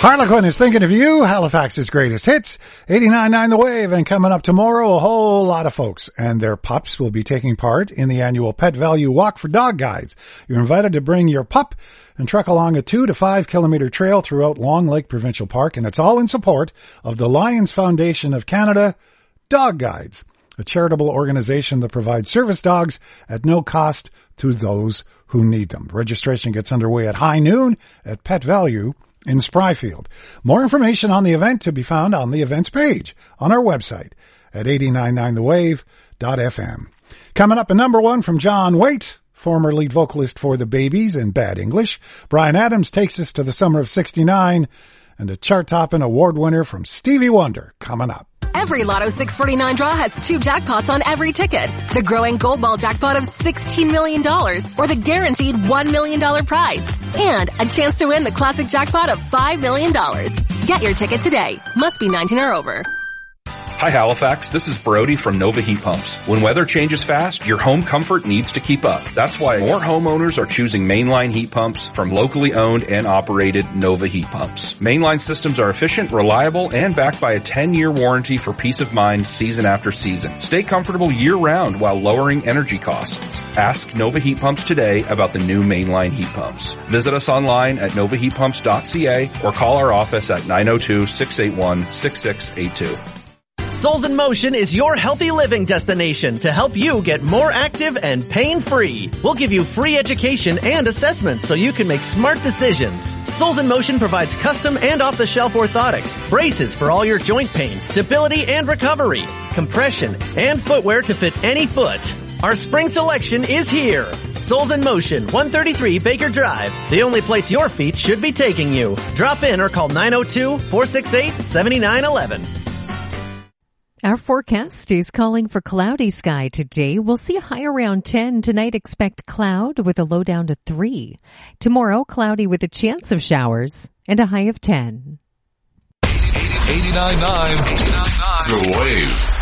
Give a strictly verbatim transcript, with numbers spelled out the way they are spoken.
Harlequin is thinking of you, Halifax's greatest hits, eighty-nine point nine The Wave, and coming up tomorrow, a whole lot of folks and their pups will be taking part in the annual Pet Value Walk for Dog Guides. You're invited to bring your pup and trek along a two to five kilometer trail throughout Long Lake Provincial Park, and it's all in support of the Lions Foundation of Canada Dog Guides, a charitable organization that provides service dogs at no cost to those who need them. Registration gets underway at high noon at Pet Value in Spryfield. More information on the event to be found on the events page on our website at eight nine nine the wave dot f m. Coming up, a number one from John Waite, former lead vocalist for The Babies and Bad English. Bryan Adams takes us to the summer of sixty-nine, and a chart-topping award winner from Stevie Wonder coming up. Every Lotto six forty-nine draw has two jackpots on every ticket. The growing Gold Ball jackpot of sixteen million dollars or the guaranteed one million dollars prize. And a chance to win the classic jackpot of five million dollars. Get your ticket today. Must be nineteen or over. Hi Halifax, this is Brody from Nova Heat Pumps. When weather changes fast, your home comfort needs to keep up. That's why more homeowners are choosing mainline heat pumps from locally owned and operated Nova Heat Pumps. Mainline systems are efficient, reliable, and backed by a ten year warranty for peace of mind season after season. Stay comfortable year-round while lowering energy costs. Ask Nova Heat Pumps today about the new mainline heat pumps. Visit us online at nova heat pumps dot c a or call our office at nine oh two, six eight one, six six eight two. Souls in Motion is your healthy living destination to help you get more active and pain-free. We'll give you free education and assessments so you can make smart decisions. Souls in Motion provides custom and off-the-shelf orthotics, braces for all your joint pain, stability and recovery, compression, and footwear to fit any foot. Our spring selection is here. Souls in Motion, one thirty-three Baker Drive, the only place your feet should be taking you. Drop in or call nine oh two, four six eight, seven nine one one. Our forecast is calling for cloudy sky today. We'll see a high around ten. Tonight, expect cloud with a low down to three. Tomorrow, cloudy with a chance of showers and a high of ten. eighty-nine point nine The Wave.